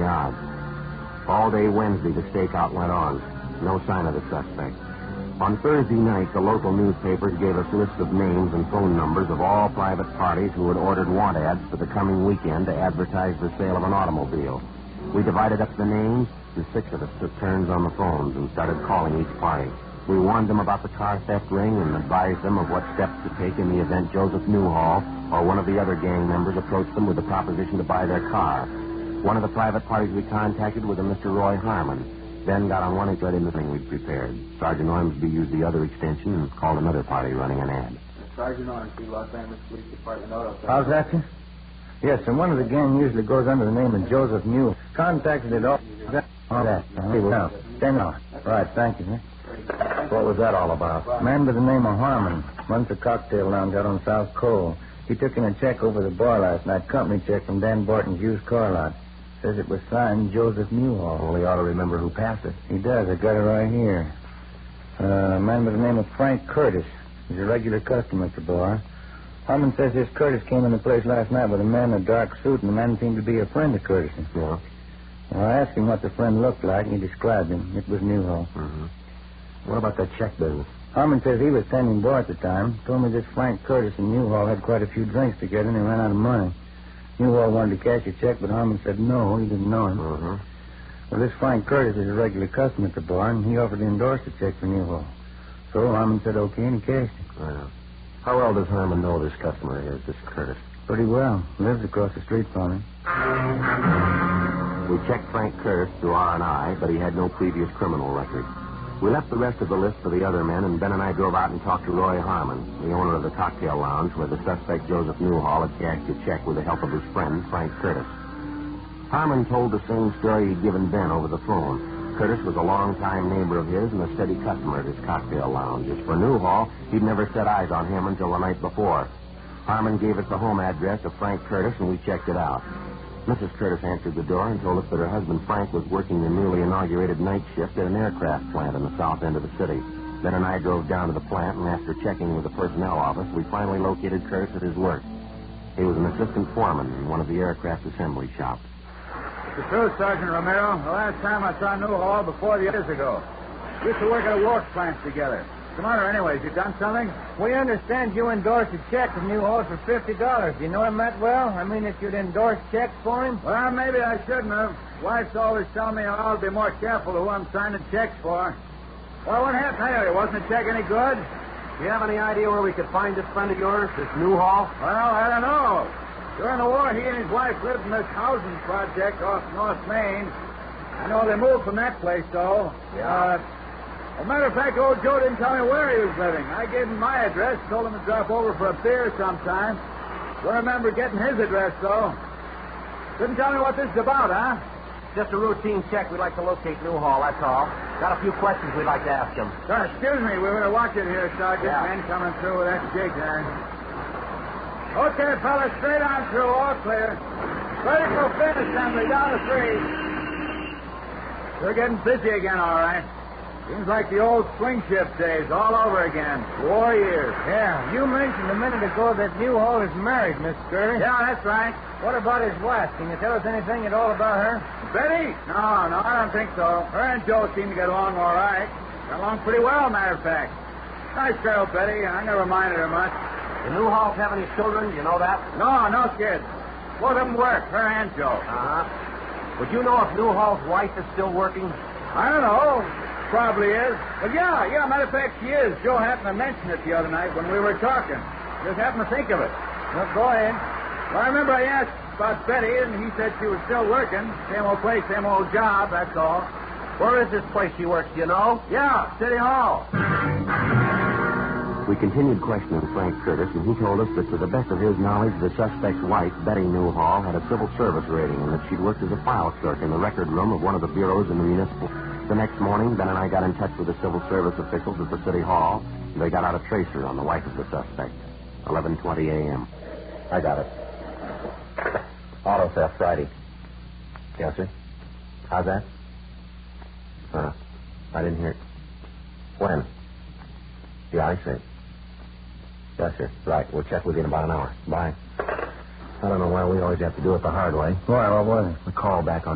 odds. All day Wednesday, the stakeout went on. No sign of the suspect. On Thursday night, the local newspapers gave us lists of names and phone numbers of all private parties who had ordered want ads for the coming weekend to advertise the sale of an automobile. We divided up the names, and 6 of us took turns on the phones and started calling each party. We warned them about the car theft ring and advised them of what steps to take in the event Joseph Newhall or one of the other gang members approached them with the proposition to buy their car. One of the private parties we contacted was a Mr. Roy Harmon. Ben got on one and read in the thing we'd prepared. Sergeant Ormsby used the other extension and called another party running an ad. Sergeant Ormsby, Los Angeles Police Department Auto. How's that, sir? Yes, and one of the gang usually goes under the name of Joseph Mule. Contacted it all. All that. Now, stand on. Right, thank you, sir. What was that all about? A man by the name of Harmon runs a cocktail lounge out on South Cole. He took in a check over the bar last night, company check from Dan Barton's used car lot. Says it was signed Joseph Newhall. Well, he ought to remember who passed it. He does. I got it right here. A man by the name of Frank Curtis. He's a regular customer at the bar. Harmon says this Curtis came in the place last night with a man in a dark suit, and the man seemed to be a friend of Curtis's. Yeah. Well, I asked him what the friend looked like, and he described him. It was Newhall. Mm-hmm. What about that check business? Harmon says he was tending bar at the time. Told me this Frank Curtis and Newhall had quite a few drinks together, and they ran out of money. Newhall wanted to cash a check, but Harmon said no, he didn't know him. Mm-hmm. Well, this Frank Curtis is a regular customer at the bar, and he offered to endorse the check for Newhall. So Harmon said okay, and he cashed it. Yeah. How well does Harmon know this customer is, this Curtis? Pretty well. Lives across the street from him. We checked Frank Curtis through R&I, but he had no previous criminal record. We left the rest of the list for the other men, and Ben and I drove out and talked to Roy Harmon, the owner of the cocktail lounge where the suspect Joseph Newhall had cashed a check with the help of his friend, Frank Curtis. Harmon told the same story he'd given Ben over the phone. Curtis was a long-time neighbor of his and a steady customer at his cocktail lounge. As for Newhall, he'd never set eyes on him until the night before. Harmon gave us the home address of Frank Curtis, and we checked it out. Mrs. Curtis answered the door and told us that her husband Frank was working the newly inaugurated night shift at an aircraft plant in the south end of the city. Ben and I drove down to the plant, and after checking with the personnel office, we finally located Curtis at his work. He was an assistant foreman in one of the aircraft assembly shops. The truth, Sergeant Romero. The last time I saw Newhall before years ago. We used to work at a work plant together. What's the matter anyways? You done something? We understand you endorsed a check from Newhall for $50. Do you know him that well? I mean, if you'd endorsed checks for him? Well, maybe I shouldn't have. Wife's always telling me I'll be more careful who I'm signing checks for. Well, what happened anyway? Wasn't the check any good? Do you have any idea where we could find this friend of yours, this Newhall? Well, I don't know. During the war, he and his wife lived in this housing project off North Main. I know they moved from that place, though. Yeah. As a matter of fact, old Joe didn't tell me where he was living. I gave him my address, told him to drop over for a beer sometime. Don't remember getting his address, though. Couldn't tell me what this is about, huh? Just a routine check. We'd like to locate Newhall, that's all. Got a few questions we'd like to ask him. Excuse me, we better watch it here, Sergeant. Yeah. Men coming through with that jig there. Okay, fellas, straight on through, all clear. Ready for fin assembly, down to 3. We're getting busy again, all right. Seems like the old swing shift days all over again. War years. Yeah, you mentioned a minute ago that Newhall is married, Miss Curry. Yeah, that's right. What about his wife? Can you tell us anything at all about her? Betty? No, I don't think so. Her and Joe seem to get along all right. Got along pretty well, matter of fact. Nice girl, Betty. I never minded her much. The Newhalls have any children? Do you know that? No kids. Both of them work, her and Joe. Uh-huh. Would you know if Newhall's wife is still working? I don't know. Probably is. But yeah, matter of fact, she is. Joe happened to mention it the other night when we were talking. Just happened to think of it. Well, go ahead. Well, I remember I asked about Betty, and he said she was still working. Same old place, same old job, that's all. Where is this place she works, do you know? Yeah, City Hall. We continued questioning Frank Curtis, and he told us that to the best of his knowledge, the suspect's wife, Betty Newhall, had a civil service rating and that she'd worked as a file clerk in the record room of one of the bureaus in the municipal. The next morning, Ben and I got in touch with the civil service officials at the City Hall, and they got out a tracer on the wife of the suspect. 11:20 a.m. I got it. Auto theft Friday. Yes, sir. How's that? I didn't hear it. When? Yeah, I see. Yes, sir. Right. We'll check with you in about an hour. Bye. I don't know why we always have to do it the hard way. Why, what was it? The call back on